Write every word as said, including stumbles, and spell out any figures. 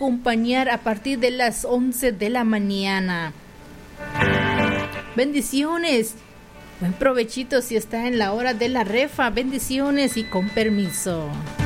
acompañar a partir de las once de la mañana. Bendiciones. Buen provechito si está en la hora de la refa. Bendiciones y con permiso.